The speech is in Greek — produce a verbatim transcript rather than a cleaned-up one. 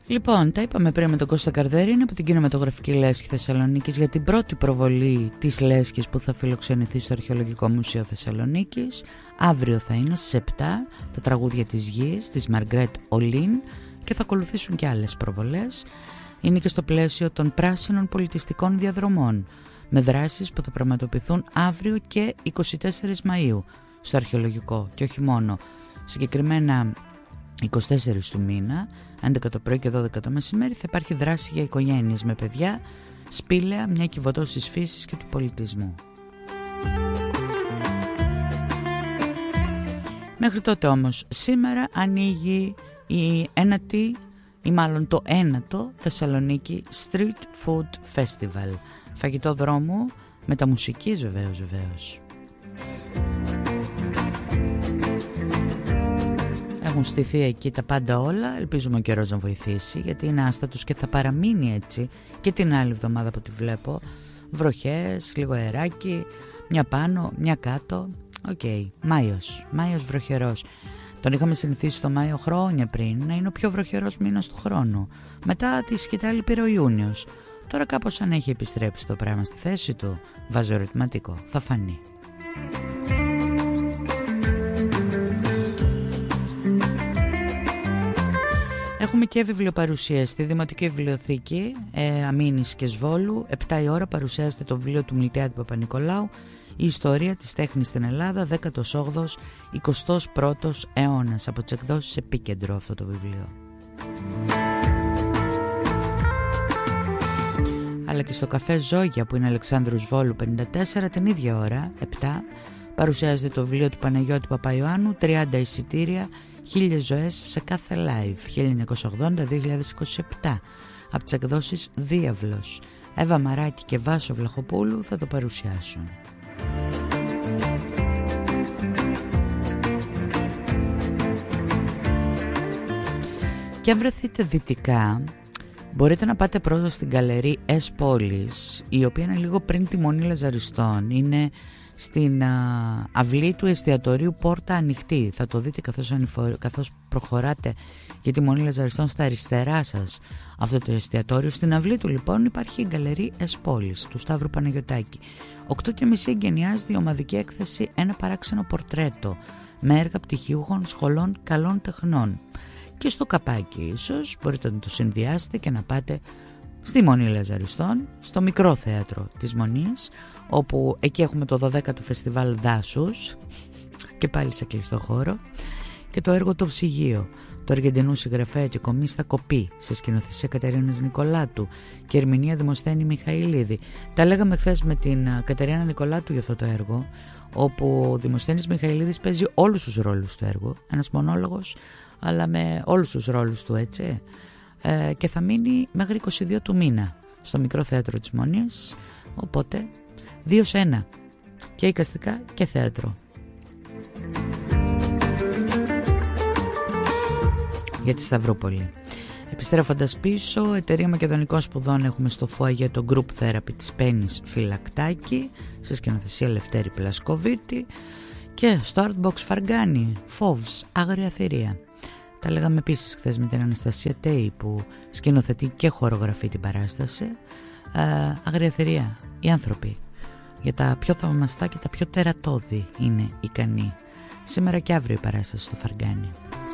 Λοιπόν, τα είπαμε πριν με τον Κώστα Καρδέρη, είναι από την Κινηματογραφική Λέσχη Θεσσαλονίκης για την πρώτη προβολή της Λέσχης που θα φιλοξενηθεί στο Αρχαιολογικό Μουσείο Θεσσαλονίκης. Αύριο θα είναι στις επτά τα τραγούδια της Γης, της Μαργκρέτ Ολίν, και θα ακολουθήσουν και άλλες προβολές. Είναι και στο πλαίσιο των πράσινων πολιτιστικών διαδρομών, με δράσεις που θα πραγματοποιηθούν αύριο και εικοστή τέταρτη Μαΐου στο Αρχαιολογικό, και όχι μόνο. Συγκεκριμένα εικοστή τέταρτη του μήνα, έντεκα το πρωί και δώδεκα το μεσημέρι, θα υπάρχει δράση για οικογένειες με παιδιά, σπήλαια, μια κυβωτός της φύσης και του πολιτισμού. Μέχρι τότε όμως, σήμερα ανοίγει η ένατη, ή μάλλον το ένατο Θεσσαλονίκη Street Food Festival. Φαγητό δρόμου, μεταμουσικής βεβαίως βεβαίως. Έχουν στηθεί εκεί τα πάντα όλα, ελπίζουμε ο καιρός να βοηθήσει, γιατί είναι άστατος και θα παραμείνει έτσι και την άλλη εβδομάδα που τη βλέπω. Βροχές, λίγο αεράκι, μια πάνω, μια κάτω. Οκ, okay. Μάιος, Μάιος βροχερός. Τον είχαμε συνηθίσει στο Μάιο χρόνια πριν να είναι ο πιο βροχερός μήνας του χρόνου. Μετά τη σκητάλη πήρε ο Ιούνιος. Τώρα κάπως αν έχει επιστρέψει το πράγμα στη θέση του, βάζω ερωτηματικό, θα φανεί. Έχουμε και βιβλιοπαρουσία στη Δημοτική Βιβλιοθήκη ε, Αμήνης και Σβόλου. επτά η ώρα παρουσιάζεται το βιβλίο του Μιλτιάδη Παπα-Νικολάου, η ιστορία της τέχνης στην Ελλάδα, δέκατος όγδοος εικοστός πρώτος αιώνας, από τις εκδόσεις Επίκεντρο αυτό το βιβλίο. Αλλά και στο καφέ Ζόγια που είναι Αλεξάνδρου Βόλου πενήντα τέσσερα την ίδια ώρα, επτά, παρουσιάζεται το βιβλίο του Παναγιώτη Παπαϊωάννου, τριάντα εισιτήρια, χίλιες ζωές σε κάθε live, χίλια εννιακόσια ογδόντα με δύο χιλιάδες είκοσι επτά, από τις εκδόσεις Διάβλος. Εύα Μαράκη και Βάσο Βλαχοπούλου θα το παρουσιάσουν. Και αν βρεθείτε δυτικά, μπορείτε να πάτε πρώτα στην γκαλερί Εσ Πόλης, η οποία είναι λίγο πριν τη Μονή Λαζαριστών. Είναι στην α, αυλή του εστιατορίου Πόρτα Ανοιχτή. Θα το δείτε καθώς, ανηφο... καθώς προχωράτε για τη Μονή Λαζαριστών, στα αριστερά σας αυτό το εστιατόριο. Στην αυλή του λοιπόν υπάρχει η γκαλερί Εσ Πόλης του Σταύρου Παναγιωτάκη. οκτώ και μισή εγκαινιάζεται η ομαδική έκθεση Ένα παράξενο πορτρέτο, με έργα πτυχιούχων σχολών καλών τεχνών. Και στο καπάκι ίσως μπορείτε να το συνδυάσετε και να πάτε στη Μονή Λαζαριστών, στο μικρό θέατρο της Μονής, όπου εκεί έχουμε το δωδέκατο φεστιβάλ δάσους και πάλι σε κλειστό χώρο, και το έργο Το Ψυγείο του Αργεντινού συγγραφέα και κομίστα Κοπή, σε σκηνοθεσία Κατερίνας Νικολάτου και ερμηνεία Δημοσθένη Μιχαηλίδη. Τα λέγαμε χθες με την Κατερίνα Νικολάτου για αυτό το έργο, όπου ο Δημοσθένης Μιχαηλίδης παίζει όλους τους ρόλους του έργου, ένας μονόλογος αλλά με όλους τους ρόλους του, έτσι, ε, και θα μείνει μέχρι είκοσι δύο του μήνα στο μικρό θέατρο της Μονής, οπότε δύο σε ένα, και εικαστικά και θέατρο. Για τη Σταυρούπολη. Επιστρέφοντας πίσω, εταιρεία Μακεδονικών Σπουδών, έχουμε στο φουαγέ το Group Therapy της Πένης Φυλακτάκη, σε σκηνοθεσία Λευτέρη Πλασκοβίτη, και στο Artbox Φαργκάνη Φόβς, Άγρια Θηρία. Τα λέγαμε επίσης χθες με την Αναστασία Τέη, που σκηνοθετεί και χορογραφεί την παράσταση. ε, Άγρια Θηρία, οι άνθρωποι για τα πιο θαυμαστά και τα πιο τερατώδη είναι ικανοί. Σήμερα και αύριο η παράσταση στο Φαργκάνη.